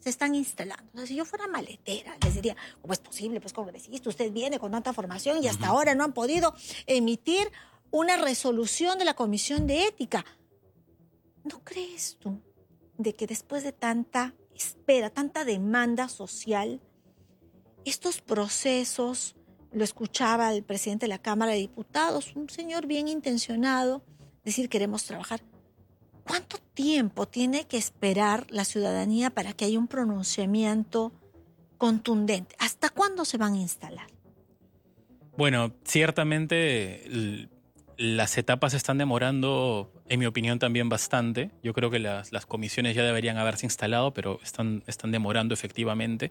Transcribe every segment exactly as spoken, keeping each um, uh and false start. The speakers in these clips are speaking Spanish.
se están instalando. Entonces, si yo fuera maletera, les diría, ¿cómo es posible, pues, congresista? Usted viene con tanta formación y hasta uh-huh. ahora no han podido emitir una resolución de la Comisión de Ética. ¿No crees tú de que después de tanta espera, tanta demanda social, estos procesos, lo escuchaba el presidente de la Cámara de Diputados, un señor bien intencionado, decir queremos trabajar? ¿Cuánto tiempo tiene que esperar la ciudadanía para que haya un pronunciamiento contundente? ¿Hasta cuándo se van a instalar? Bueno, ciertamente las etapas se están demorando, en mi opinión, también bastante. Yo creo que las, las comisiones ya deberían haberse instalado, pero están, están demorando efectivamente.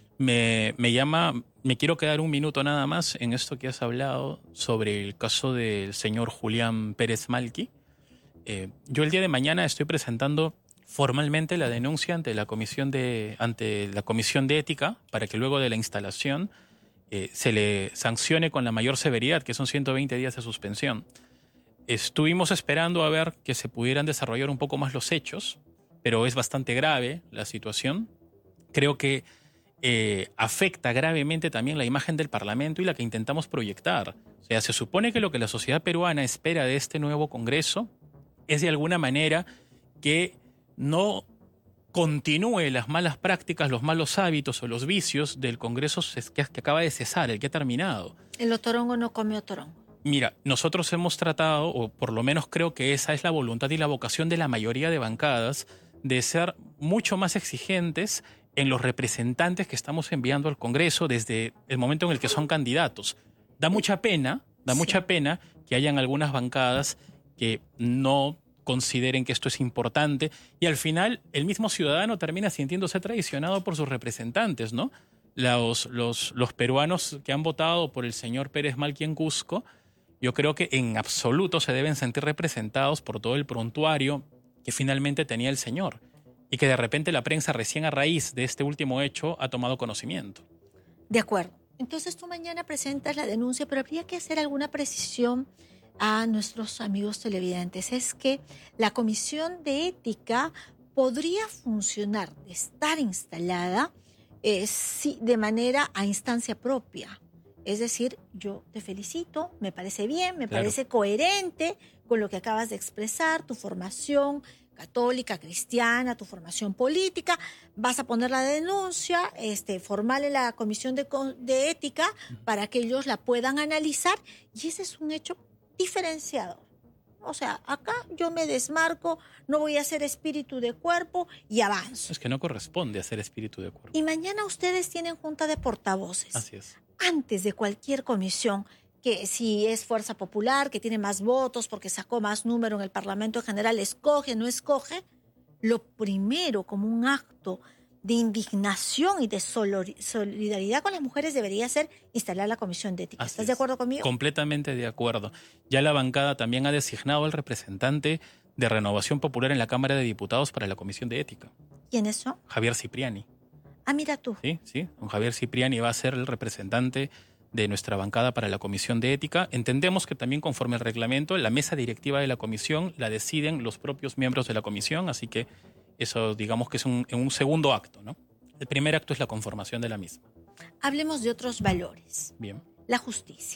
Me, me llama, me quiero quedar un minuto nada más en esto que has hablado sobre el caso del señor Julián Pérez Malqui. Eh, yo el día de mañana estoy presentando formalmente la denuncia ante la comisión de, ante la comisión de ética para que luego de la instalación eh, se le sancione con la mayor severidad, que son ciento veinte días de suspensión. Estuvimos esperando a ver que se pudieran desarrollar un poco más los hechos, pero es bastante grave la situación. Creo que eh, afecta gravemente también la imagen del Parlamento y la que intentamos proyectar. O sea, se supone que lo que la sociedad peruana espera de este nuevo Congreso es de alguna manera que no continúe las malas prácticas, los malos hábitos o los vicios del Congreso que, que acaba de cesar, el que ha terminado. El otorongo no come otorongo. Mira, nosotros hemos tratado, o por lo menos creo que esa es la voluntad y la vocación de la mayoría de bancadas, de ser mucho más exigentes en los representantes que estamos enviando al Congreso desde el momento en el que son candidatos. Da mucha pena, da sí. mucha pena que hayan algunas bancadas que no consideren que esto es importante y al final el mismo ciudadano termina sintiéndose traicionado por sus representantes, ¿no? Los, los, los peruanos que han votado por el señor Pérez Malqui en Cusco, yo creo que en absoluto se deben sentir representados por todo el prontuario que finalmente tenía el señor y que de repente la prensa recién a raíz de este último hecho ha tomado conocimiento. De acuerdo. Entonces tú mañana presentas la denuncia, pero habría que hacer alguna precisión a nuestros amigos televidentes. Es que la Comisión de Ética podría funcionar, de estar instalada eh, sí, de manera a instancia propia. Es decir, yo te felicito, me parece bien, me claro. parece coherente con lo que acabas de expresar, tu formación católica, cristiana, tu formación política, vas a poner la denuncia este, formal en la Comisión de, de Ética para que ellos la puedan analizar y ese es un hecho diferenciador. O sea, acá yo me desmarco, no voy a ser espíritu de cuerpo y avanzo. Es que no corresponde a ser espíritu de cuerpo. Y mañana ustedes tienen junta de portavoces. Así es. Antes de cualquier comisión, que si es Fuerza Popular, que tiene más votos porque sacó más número en el Parlamento en general, escoge, no escoge, lo primero como un acto de indignación y de solidaridad con las mujeres debería ser instalar la Comisión de Ética. Así ¿Estás es. de acuerdo conmigo? Completamente de acuerdo. Ya la bancada también ha designado al representante de Renovación Popular en la Cámara de Diputados para la Comisión de Ética. ¿Quiénes son? Javier Cipriani. Ah, mira tú. Sí, sí. Don Javier Cipriani va a ser el representante de nuestra bancada para la Comisión de Ética. Entendemos que también conforme al reglamento, la mesa directiva de la comisión la deciden los propios miembros de la comisión, así que eso digamos que es un, un segundo acto, ¿no? El primer acto es la conformación de la misma. Hablemos de otros valores. Bien. La justicia.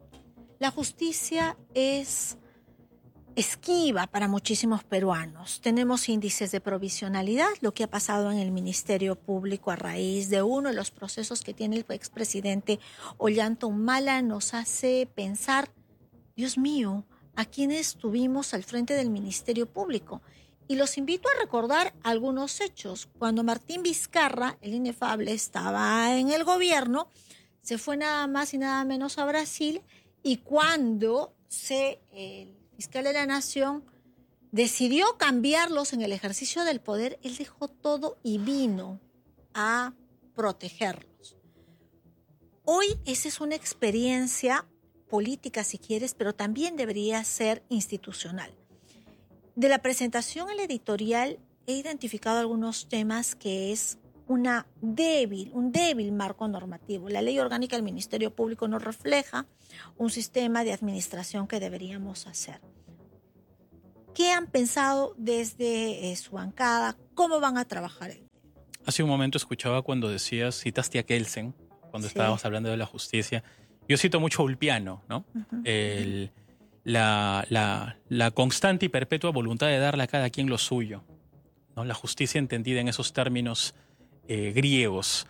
La justicia es esquiva para muchísimos peruanos. Tenemos índices de provisionalidad, lo que ha pasado en el Ministerio Público a raíz de uno de los procesos que tiene el expresidente Ollanta Humala nos hace pensar, Dios mío, ¿a quiénes tuvimos al frente del Ministerio Público? Y los invito a recordar algunos hechos. Cuando Martín Vizcarra, el inefable, estaba en el gobierno, se fue nada más y nada menos a Brasil y cuando se... Eh, fiscal de la Nación decidió cambiarlos en el ejercicio del poder, él dejó todo y vino a protegerlos. Hoy esa es una experiencia política, si quieres, pero también debería ser institucional. De la presentación al editorial he identificado algunos temas que es una débil, un débil marco normativo. La ley orgánica del Ministerio Público no refleja un sistema de administración que deberíamos hacer. ¿Qué han pensado desde eh, su bancada? ¿Cómo van a trabajar el tema? Hace un momento escuchaba cuando decías, citaste a Kelsen, cuando Sí. estábamos hablando de la justicia. Yo cito mucho a Ulpiano, ¿no? Ujú. El, la, la, la constante y perpetua voluntad de darle a cada quien lo suyo, ¿no? La justicia entendida en esos términos eh, griegos.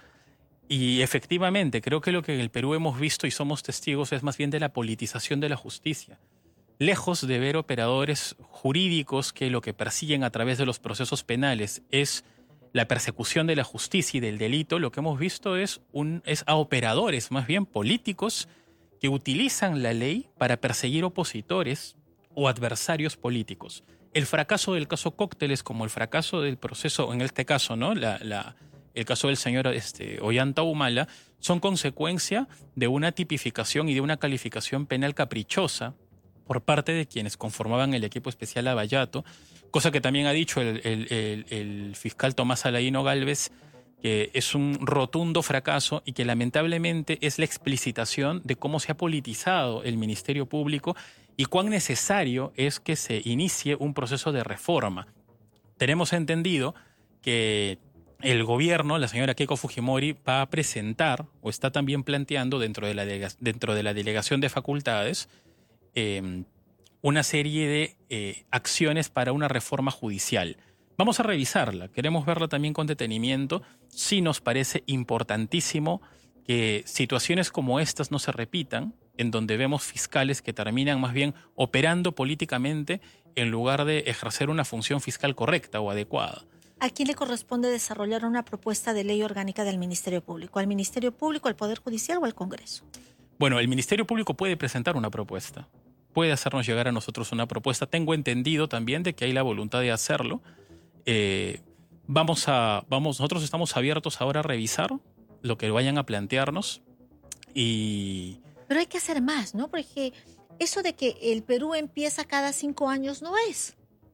Y efectivamente, creo que lo que en el Perú hemos visto y somos testigos es más bien de la politización de la justicia. Lejos de ver operadores jurídicos que lo que persiguen a través de los procesos penales es la persecución de la justicia y del delito, lo que hemos visto es, un, es a operadores más bien políticos que utilizan la ley para perseguir opositores o adversarios políticos. El fracaso del caso Cócteles, como el fracaso del proceso, en este caso, ¿no? La, la, el caso del señor este, Ollanta Humala, son consecuencia de una tipificación y de una calificación penal caprichosa por parte de quienes conformaban el equipo especial Lavallato, cosa que también ha dicho el, el, el, el fiscal Tomás Aladino Gálvez, que es un rotundo fracaso y que lamentablemente es la explicitación de cómo se ha politizado el Ministerio Público y cuán necesario es que se inicie un proceso de reforma. Tenemos entendido que el gobierno, la señora Keiko Fujimori, va a presentar o está también planteando dentro de la, delega, dentro de la delegación de facultades eh, una serie de eh, acciones para una reforma judicial. Vamos a revisarla, queremos verla también con detenimiento. Sí nos parece importantísimo que situaciones como estas no se repitan, en donde vemos fiscales que terminan más bien operando políticamente en lugar de ejercer una función fiscal correcta o adecuada. ¿A quién le corresponde desarrollar una propuesta de ley orgánica del Ministerio Público? ¿Al Ministerio Público, al Poder Judicial o al Congreso? Bueno, el Ministerio Público puede presentar una propuesta, puede hacernos llegar a nosotros una propuesta. Tengo entendido también de que hay la voluntad de hacerlo. Eh, vamos a, vamos, nosotros estamos abiertos ahora a revisar lo que vayan a plantearnos y... Pero hay que hacer más, ¿no? Porque eso de que el Perú empieza cada cinco años no es.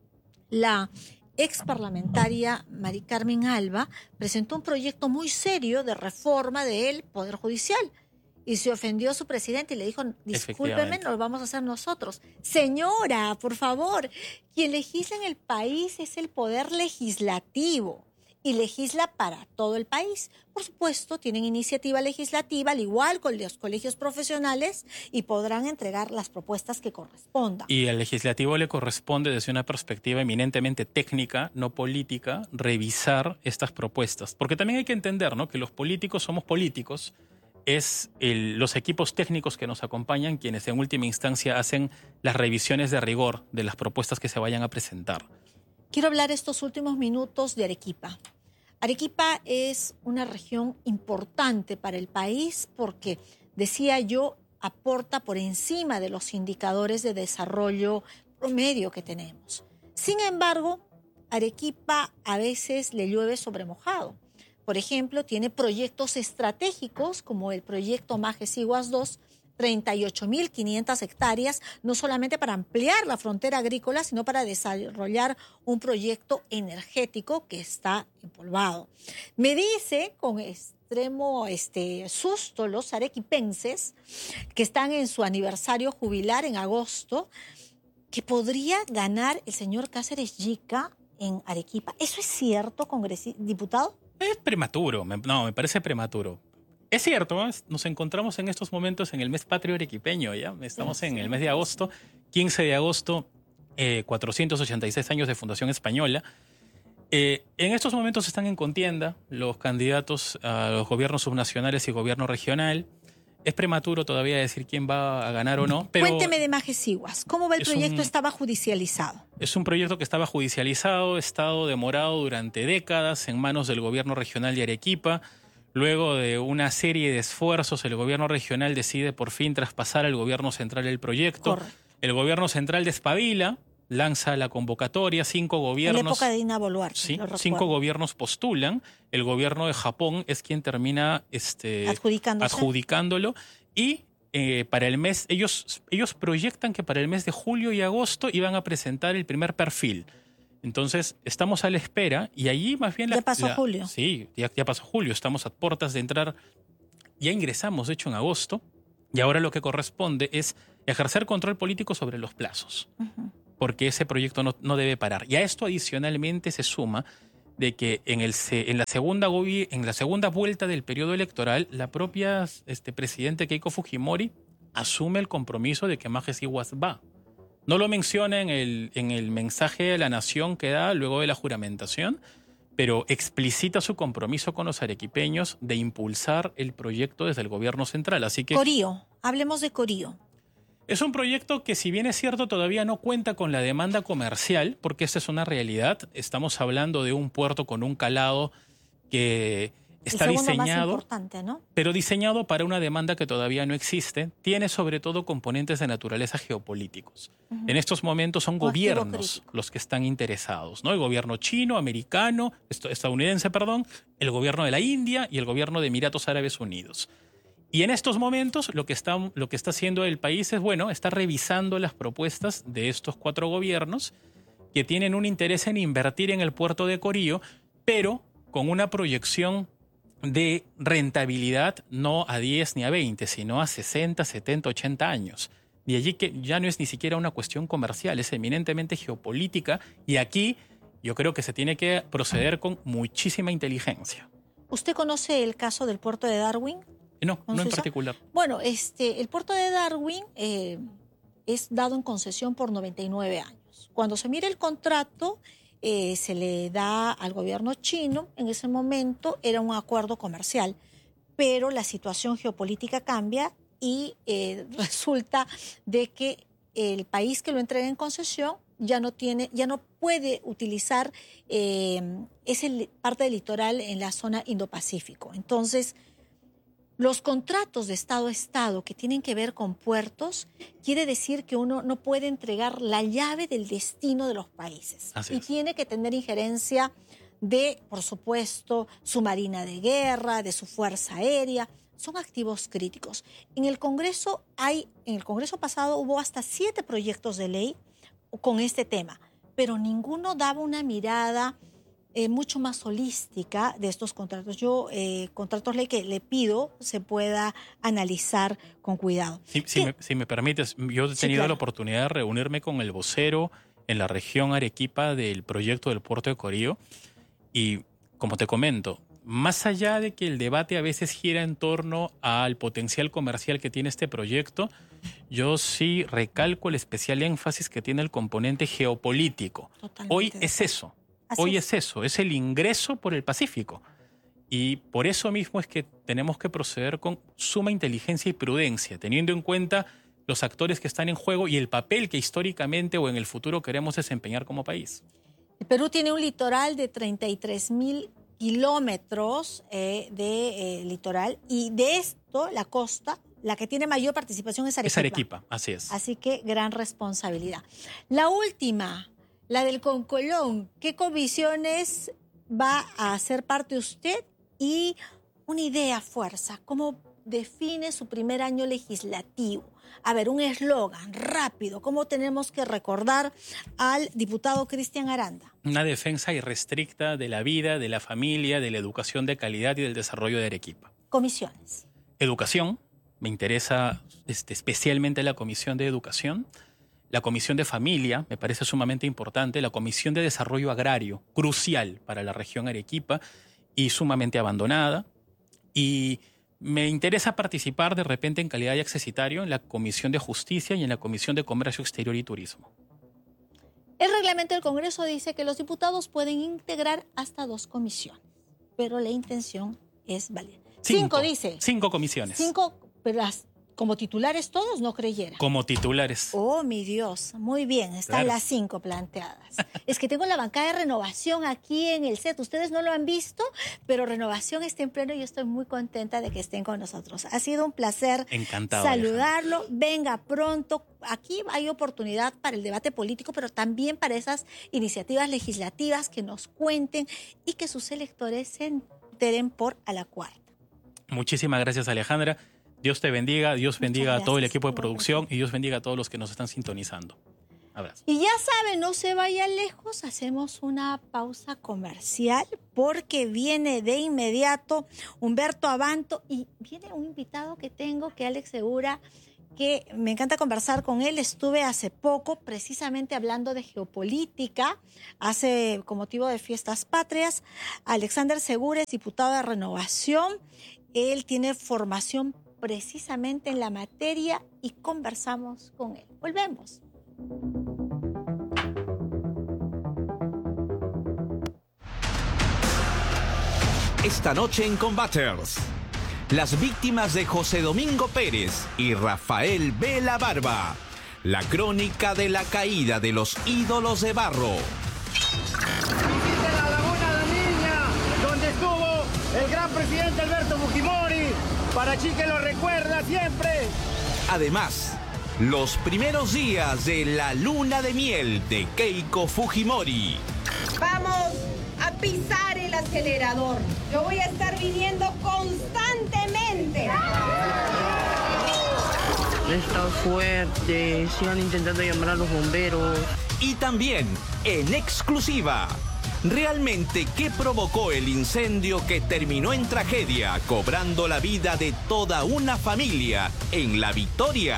La ex parlamentaria Mari Carmen Alba presentó un proyecto muy serio de reforma del Poder Judicial y se ofendió a su presidente y le dijo, discúlpeme, no lo vamos a hacer nosotros. Señora, por favor, quien legisla en el país es el Poder Legislativo y legisla para todo el país. Por supuesto, tienen iniciativa legislativa, al igual con los colegios profesionales, y podrán entregar las propuestas que correspondan. Y al legislativo le corresponde, desde una perspectiva eminentemente técnica, no política, revisar estas propuestas. Porque también hay que entender, ¿no?, que los políticos somos políticos, es el, los equipos técnicos que nos acompañan quienes en última instancia hacen las revisiones de rigor de las propuestas que se vayan a presentar. Quiero hablar estos últimos minutos de Arequipa. Arequipa es una región importante para el país porque, decía yo, aporta por encima de los indicadores de desarrollo promedio que tenemos. Sin embargo, Arequipa a veces le llueve sobre mojado. Por ejemplo, tiene proyectos estratégicos como el proyecto Majes-Iguas dos, treinta y ocho mil quinientas hectáreas, no solamente para ampliar la frontera agrícola, sino para desarrollar un proyecto energético que está empolvado. Me dice con extremo este, susto los arequipenses que están en su aniversario jubilar en agosto, que podría ganar el señor Cáceres Yica en Arequipa. ¿Eso es cierto, congresista, diputado? Es prematuro, me, no, me parece prematuro. Es cierto, ¿eh? Nos encontramos en estos momentos en el mes patrio arequipeño, ¿ya? Estamos en el mes de agosto, quince de agosto, eh, cuatrocientos ochenta y seis años de Fundación Española. Eh, en estos momentos están en contienda los candidatos a los gobiernos subnacionales y gobierno regional. Es prematuro todavía decir quién va a ganar o no. Pero cuénteme de Majes-Iguas. ¿Cómo va el proyecto? Un, estaba judicializado. Es un proyecto que estaba judicializado, ha estado demorado durante décadas en manos del gobierno regional de Arequipa. Luego de una serie de esfuerzos, el gobierno regional decide por fin traspasar al gobierno central el proyecto. Correcto. El gobierno central despabila, lanza la convocatoria, cinco gobiernos... En la época de Dina Boluarte. Sí, cinco gobiernos postulan. El gobierno de Japón es quien termina este, adjudicándolo. Y eh, para el mes, ellos, ellos proyectan que para el mes de julio y agosto iban a presentar el primer perfil. Entonces, estamos a la espera y allí más bien... Ya la, pasó la, julio. Sí, ya, ya pasó julio. Estamos a puertas de entrar. Ya ingresamos, de hecho, en agosto. Y ahora lo que corresponde es ejercer control político sobre los plazos. Uh-huh. Porque ese proyecto no, no debe parar. Y a esto adicionalmente se suma de que en, el, en, la, segunda, en la segunda vuelta del periodo electoral, la propia este, presidente Keiko Fujimori asume el compromiso de que Majes Iguas va. No lo menciona en el, en el mensaje de la nación que da luego de la juramentación, pero explicita su compromiso con los arequipeños de impulsar el proyecto desde el gobierno central. Así que Corío, hablemos de Corío. Es un proyecto que, si bien es cierto, todavía no cuenta con la demanda comercial, porque esta es una realidad. Estamos hablando de un puerto con un calado que está el segundo diseñado, más importante, ¿no? pero diseñado para una demanda que todavía no existe. Tiene sobre todo componentes de naturaleza geopolíticos. Uh-huh. En estos momentos son gobiernos los que están interesados, ¿no? El gobierno chino, americano, estadounidense, perdón, el gobierno de la India y el gobierno de Emiratos Árabes Unidos. Y en estos momentos lo que, está, lo que está haciendo el país es, bueno, está revisando las propuestas de estos cuatro gobiernos que tienen un interés en invertir en el puerto de Corío, pero con una proyección de rentabilidad no a diez ni a veinte, sino a sesenta, setenta, ochenta años. De allí que ya no es ni siquiera una cuestión comercial, es eminentemente geopolítica, y aquí yo creo que se tiene que proceder con muchísima inteligencia. ¿Usted conoce el caso del puerto de Darwin? No, no en particular. Bueno, este, el puerto de Darwin eh, es dado en concesión por noventa y nueve años. Cuando se mira el contrato, eh, se le da al gobierno chino. En ese momento era un acuerdo comercial, pero la situación geopolítica cambia y eh, resulta de que el país que lo entrega en concesión ya no tiene, ya no puede utilizar eh, esa parte del litoral en la zona Indo-Pacífico. Entonces, los contratos de Estado a Estado que tienen que ver con puertos quiere decir que uno no puede entregar la llave del destino de los países. Así y es. Tiene que tener injerencia de, por supuesto, su marina de guerra, de su fuerza aérea. Son activos críticos. En el Congreso hay, en el Congreso pasado hubo hasta siete proyectos de ley con este tema, pero ninguno daba una mirada Eh, mucho más holística de estos contratos. Yo, eh, contratos ley que le pido se pueda analizar con cuidado. Si, si, me, si me permites, yo he tenido sí, claro. la oportunidad de reunirme con el vocero en la región Arequipa del proyecto del puerto de Corío y, como te comento, más allá de que el debate a veces gira en torno al potencial comercial que tiene este proyecto, yo sí recalco el especial énfasis que tiene el componente geopolítico. Totalmente. Hoy es eso. Así Hoy es. es eso, es el ingreso por el Pacífico. Y por eso mismo es que tenemos que proceder con suma inteligencia y prudencia, teniendo en cuenta los actores que están en juego y el papel que históricamente o en el futuro queremos desempeñar como país. El Perú tiene un litoral de treinta y tres mil kilómetros eh, de eh, litoral, y de esto la costa, la que tiene mayor participación es Arequipa. Es Arequipa, así es. Así que gran responsabilidad. La última, la del Concolón. ¿Qué comisiones va a hacer parte usted? Y una idea, fuerza, ¿cómo define su primer año legislativo? A ver, un eslogan rápido, ¿cómo tenemos que recordar al diputado Cristian Aranda? Una defensa irrestricta de la vida, de la familia, de la educación de calidad y del desarrollo de Arequipa. Comisiones. Educación, me interesa este, especialmente la Comisión de Educación. La Comisión de Familia, me parece sumamente importante. La Comisión de Desarrollo Agrario, crucial para la región Arequipa y sumamente abandonada. Y me interesa participar de repente en calidad de accesitario en la Comisión de Justicia y en la Comisión de Comercio Exterior y Turismo. El reglamento del Congreso dice que los diputados pueden integrar hasta dos comisiones, pero la intención es válida. Cinco, Cinco dice. Cinco comisiones. Cinco, pero las... Como titulares todos, no creyera. Como titulares. Oh, mi Dios. Muy bien, están claro. Las cinco planteadas. Es que tengo la bancada de Renovación aquí en el set. Ustedes no lo han visto, pero Renovación está en pleno y yo estoy muy contenta de que estén con nosotros. Ha sido un placer Encantado, saludarlo. Alejandra. Venga pronto. Aquí hay oportunidad para el debate político, pero también para esas iniciativas legislativas que nos cuenten y que sus electores se enteren por a la cuarta. Muchísimas gracias, Alejandra. Dios te bendiga, Dios bendiga a todo el equipo de producción y Dios bendiga a todos los que nos están sintonizando. Abrazo. Y ya saben, no se vayan lejos, hacemos una pausa comercial porque viene de inmediato Humberto Abanto y viene un invitado que tengo que Alex Segura que me encanta conversar con él. Estuve hace poco precisamente hablando de geopolítica, hace con motivo de Fiestas Patrias. Alexander Segura es diputado de Renovación. Él tiene formación precisamente en la materia y conversamos con él. Volvemos. Esta noche en Combaters, las víctimas de José Domingo Pérez y Rafael Vela Barba. La crónica de la caída de los ídolos de barro. Visite la Laguna La Niña, donde estuvo el gran presidente Alberto Fujimori. Parachi que lo recuerda siempre. Además, los primeros días de la luna de miel de Keiko Fujimori. Vamos a pisar el acelerador. Yo voy a estar viniendo constantemente. Está fuerte, sigan intentando llamar a los bomberos. Y también, en exclusiva, ¿realmente qué provocó el incendio que terminó en tragedia, cobrando la vida de toda una familia en La Victoria?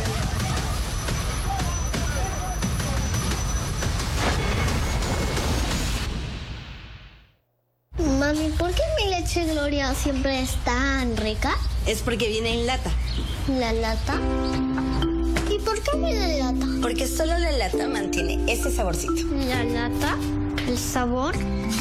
Mami, ¿por qué mi leche Gloria siempre es tan rica? Es porque viene en lata. ¿La lata? ¿Y por qué viene en lata? Porque solo la lata mantiene ese saborcito. ¿La lata? ¿El sabor?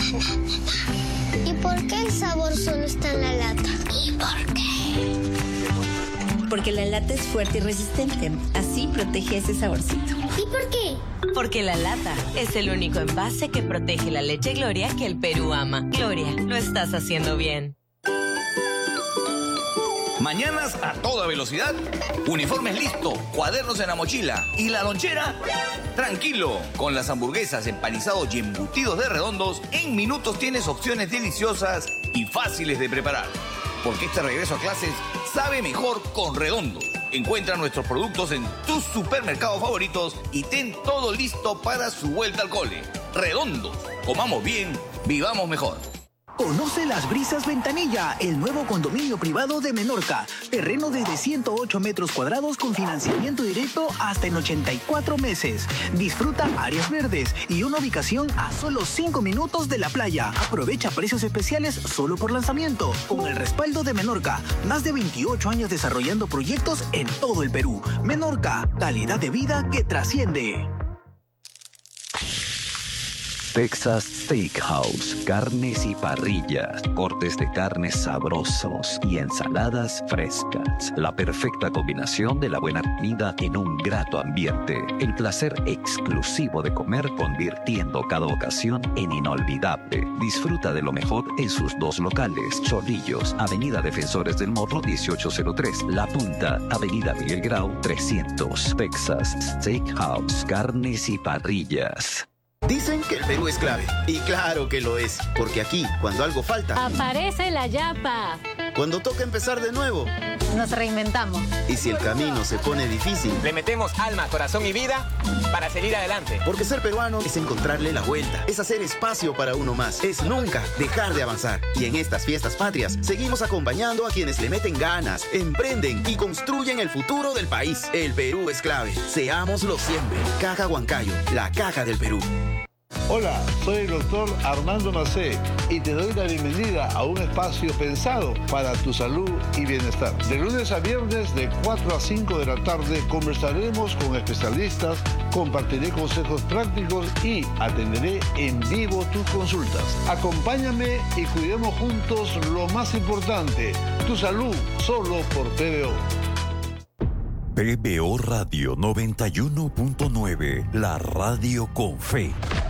¿Y por qué el sabor solo está en la lata? ¿Y por qué? Porque la lata es fuerte y resistente. Así protege ese saborcito. ¿Y por qué? Porque la lata es el único envase que protege la leche Gloria que el Perú ama. Gloria, lo estás haciendo bien. Mañanas a toda velocidad, uniformes listo, cuadernos en la mochila y la lonchera. Tranquilo, con las hamburguesas, empanizados y embutidos de Redondos, en minutos tienes opciones deliciosas y fáciles de preparar. Porque este regreso a clases sabe mejor con Redondos. Encuentra nuestros productos en tus supermercados favoritos y ten todo listo para su vuelta al cole. Redondos, comamos bien, vivamos mejor. Conoce Las Brisas Ventanilla, el nuevo condominio privado de Menorca. Terreno desde ciento ocho metros cuadrados con financiamiento directo hasta en ochenta y cuatro meses. Disfruta áreas verdes y una ubicación a solo cinco minutos de la playa. Aprovecha precios especiales solo por lanzamiento. Con el respaldo de Menorca, más de veintiocho años desarrollando proyectos en todo el Perú. Menorca, calidad de vida que trasciende. Texas Steakhouse, carnes y parrillas, cortes de carnes sabrosos y ensaladas frescas. La perfecta combinación de la buena comida en un grato ambiente. El placer exclusivo de comer convirtiendo cada ocasión en inolvidable. Disfruta de lo mejor en sus dos locales. Chorrillos, Avenida Defensores del Morro dieciocho cero tres. La Punta, Avenida Miguel Grau trescientos. Texas Steakhouse, carnes y parrillas. Dicen que el Perú es clave. Y claro que lo es. Porque aquí, cuando algo falta... aparece la yapa. Cuando toca empezar de nuevo... nos reinventamos. Y si el camino se pone difícil... le metemos alma, corazón y vida para seguir adelante. Porque ser peruano es encontrarle la vuelta. Es hacer espacio para uno más. Es nunca dejar de avanzar. Y en estas fiestas patrias, seguimos acompañando a quienes le meten ganas, emprenden y construyen el futuro del país. El Perú es clave. Seámoslo siempre. Caja Huancayo, la caja del Perú. Hola, soy el doctor Armando Macé y te doy la bienvenida a un espacio pensado para tu salud y bienestar. De lunes a viernes de cuatro a cinco de la tarde conversaremos con especialistas, compartiré consejos prácticos y atenderé en vivo tus consultas. Acompáñame y cuidemos juntos lo más importante, tu salud, solo por P B O. P B O Radio noventa y uno punto nueve, la radio con fe.